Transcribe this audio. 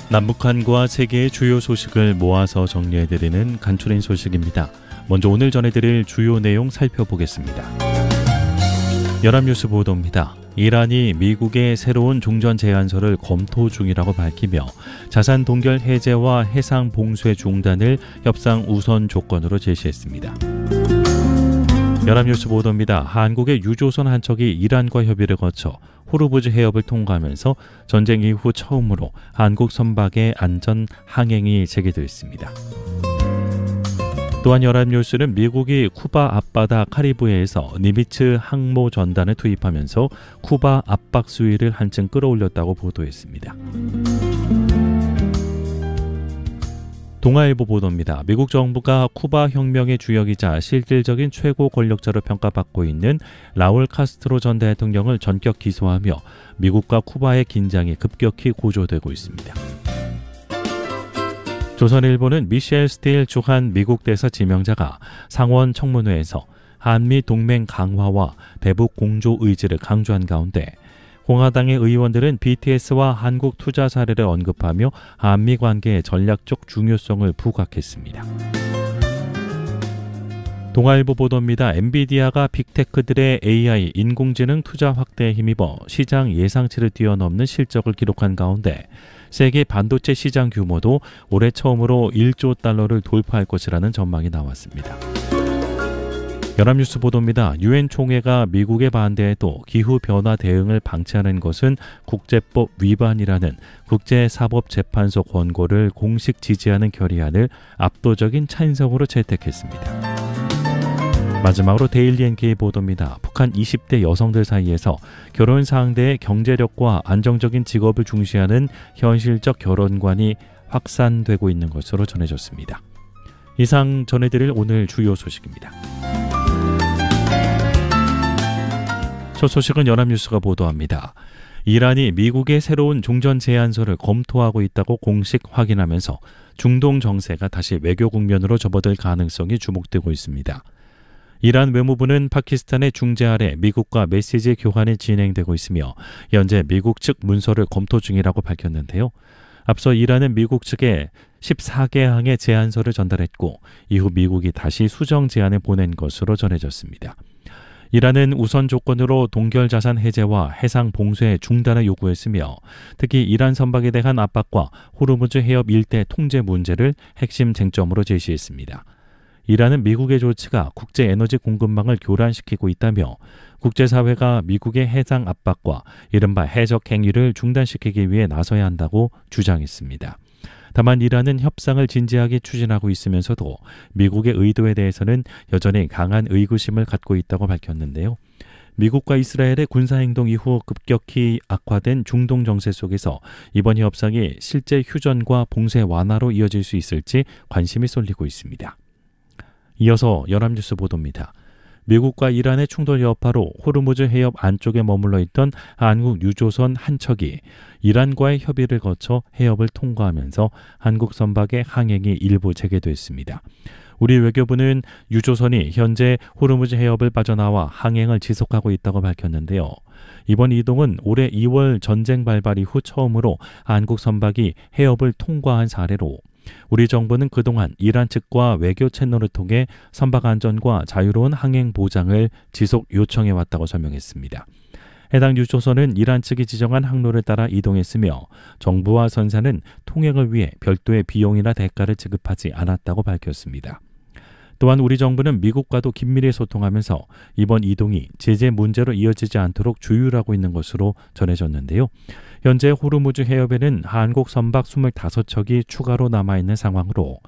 남북한과 세계의 주요 소식을 모아서 정리해드리는 간추린 소식입니다. 먼저 오늘 전해드릴 주요 내용 살펴보겠습니다. 연합뉴스 보도입니다. 이란이 미국의 새로운 종전 제안서를 검토 중이라고 밝히며 자산 동결 해제와 해상 봉쇄 중단을 협상 우선 조건으로 제시했습니다. 연합뉴스 보도입니다. 한국의 유조선 한 척이 이란과 협의를 거쳐 호르무즈 해협을 통과하면서 전쟁 이후 처음으로 한국 선박의 안전 항행이 재개됐습니다. 또한 연합뉴스는 미국이 쿠바 앞바다 카리브해에서 니미츠 항모 전단을 투입하면서 쿠바 압박 수위를 한층 끌어올렸다고 보도했습니다. 동아일보 보도입니다. 미국 정부가 쿠바 혁명의 주역이자 실질적인 최고 권력자로 평가받고 있는 라울 카스트로 전 대통령을 전격 기소하며 미국과 쿠바의 긴장이 급격히 고조되고 있습니다. 조선일보는 미셸 스틸 주한 미국 대사 지명자가 상원 청문회에서 한미 동맹 강화와 대북 공조 의지를 강조한 가운데 공화당의 의원들은 BTS와 한국 투자 사례를 언급하며 한미 관계의 전략적 중요성을 부각했습니다. 동아일보 보도입니다. 엔비디아가 빅테크들의 AI 인공지능 투자 확대에 힘입어 시장 예상치를 뛰어넘는 실적을 기록한 가운데 세계 반도체 시장 규모도 올해 처음으로 1조 달러를 돌파할 것이라는 전망이 나왔습니다. 연합뉴스 보도입니다. 유엔 총회가 미국의 반대에도 기후변화 대응을 방치하는 것은 국제법 위반이라는 국제사법재판소 권고를 공식 지지하는 결의안을 압도적인 찬성으로 채택했습니다. 마지막으로 데일리 NK 보도입니다. 북한 20대 여성들 사이에서 결혼 상대의 경제력과 안정적인 직업을 중시하는 현실적 결혼관이 확산되고 있는 것으로 전해졌습니다. 이상 전해드릴 오늘 주요 소식입니다. 첫 소식은 연합뉴스가 보도합니다. 이란이 미국의 새로운 종전 제안서를 검토하고 있다고 공식 확인하면서 중동 정세가 다시 외교 국면으로 접어들 가능성이 주목되고 있습니다. 이란 외무부는 파키스탄의 중재 아래 미국과 메시지 교환이 진행되고 있으며 현재 미국 측 문서를 검토 중이라고 밝혔는데요. 앞서 이란은 미국 측에 14개 항의 제안서를 전달했고 이후 미국이 다시 수정 제안을 보낸 것으로 전해졌습니다. 이란은 우선 조건으로 동결 자산 해제와 해상 봉쇄 중단을 요구했으며 특히 이란 선박에 대한 압박과 호르무즈 해협 일대 통제 문제를 핵심 쟁점으로 제시했습니다. 이란은 미국의 조치가 국제 에너지 공급망을 교란시키고 있다며 국제사회가 미국의 해상 압박과 이른바 해적 행위를 중단시키기 위해 나서야 한다고 주장했습니다. 다만 이란은 협상을 진지하게 추진하고 있으면서도 미국의 의도에 대해서는 여전히 강한 의구심을 갖고 있다고 밝혔는데요. 미국과 이스라엘의 군사행동 이후 급격히 악화된 중동 정세 속에서 이번 협상이 실제 휴전과 봉쇄 완화로 이어질 수 있을지 관심이 쏠리고 있습니다. 이어서 연합뉴스 보도입니다. 미국과 이란의 충돌 여파로 호르무즈 해협 안쪽에 머물러 있던 한국 유조선 한 척이 이란과의 협의를 거쳐 해협을 통과하면서 한국 선박의 항행이 일부 재개됐습니다. 우리 외교부는 유조선이 현재 호르무즈 해협을 빠져나와 항행을 지속하고 있다고 밝혔는데요. 이번 이동은 올해 2월 전쟁 발발 이후 처음으로 한국 선박이 해협을 통과한 사례로 우리 정부는 그동안 이란 측과 외교 채널을 통해 선박 안전과 자유로운 항행 보장을 지속 요청해왔다고 설명했습니다. 해당 유조선은 이란 측이 지정한 항로를 따라 이동했으며 정부와 선사는 통행을 위해 별도의 비용이나 대가를 지급하지 않았다고 밝혔습니다. 또한 우리 정부는 미국과도 긴밀히 소통하면서 이번 이동이 제재 문제로 이어지지 않도록 조율하고 있는 것으로 전해졌는데요. 현재 호르무즈 해협에는 한국 선박 25척이 추가로 남아있는 상황으로